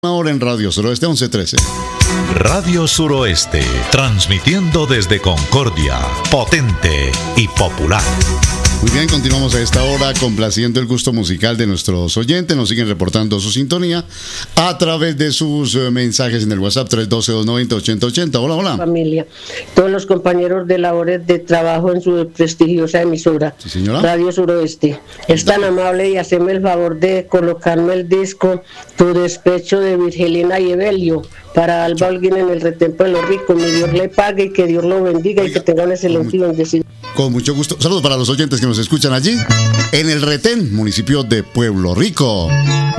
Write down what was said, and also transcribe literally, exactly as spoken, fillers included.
Ahora en Radio Suroeste once trece. Radio Suroeste, transmitiendo desde Concordia, potente y popular. Muy bien, continuamos a esta hora complaciendo el gusto musical de nuestros oyentes. Nos siguen reportando su sintonía a través de sus eh, mensajes en el WhatsApp tres uno dos, dos nueve cero, ocho cero ocho cero. Hola, hola. Familia, todos los compañeros de labores de trabajo en su prestigiosa emisora, Sí, señora. Radio Suroeste. Es tan amable y haceme el favor de colocarme el disco Tu Despecho de Virgelina y Evelio para Alba Holguín en el Retempo de los Ricos. Mi Dios le pague y que Dios lo bendiga. Oiga, y que tenga un excelente y bendecido. Con mucho gusto. Saludos para los oyentes que nos escuchan allí en el Retén, municipio de Pueblo Rico.